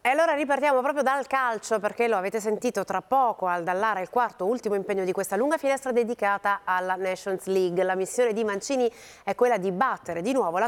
E allora ripartiamo proprio dal calcio, perché lo avete sentito tra poco al Dallara, il quarto ultimo impegno di questa lunga finestra dedicata alla Nations League. La missione di Mancini è quella di battere di nuovo la